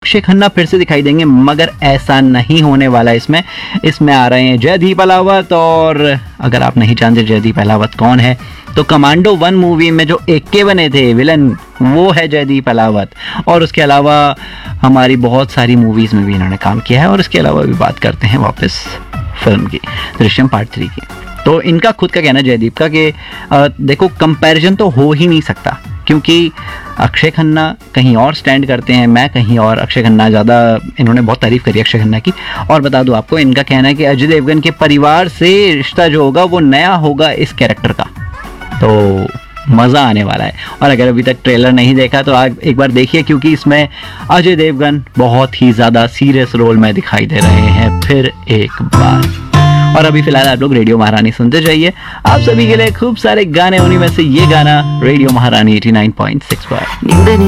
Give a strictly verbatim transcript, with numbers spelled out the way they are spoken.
अक्षय खन्ना फिर से दिखाई देंगे, मगर ऐसा नहीं होने वाला। इसमें इसमें आ रहे हैं जयदीप अहलावत, और अगर आप नहीं जानते जयदीप अहलावत कौन है तो कमांडो वन मूवी में जो एक्के बने थे विलन, वो है जयदीप अहलावत। और उसके अलावा हमारी बहुत सारी मूवीज़ में भी इन्होंने काम किया है। और इसके अलावा भी बात करते हैं वापस फिल्म की, दृश्यम पार्ट थ्री की। तो इनका खुद का कहना जयदीप का कि देखो कंपैरिजन तो हो ही नहीं सकता, क्योंकि अक्षय खन्ना कहीं और स्टैंड करते हैं, मैं कहीं और। अक्षय खन्ना ज़्यादा, इन्होंने बहुत तारीफ़ करी अक्षय खन्ना की। और बता दूं आपको, इनका कहना है कि अजय देवगन के परिवार से रिश्ता जो होगा वो नया होगा इस कैरेक्टर का, तो मज़ा आने वाला है। और अगर अभी तक ट्रेलर नहीं देखा तो आप एक बार देखिए, क्योंकि इसमें अजय देवगन बहुत ही ज़्यादा सीरियस रोल में दिखाई दे रहे हैं फिर एक बार। और अभी फिलहाल आप लोग रेडियो महारानी सुनते जाइए, आप सभी के लिए खूब सारे गाने, उन्हीं में से ये गाना रेडियो महारानी एटी नाइन पॉइंट सिक्स पर।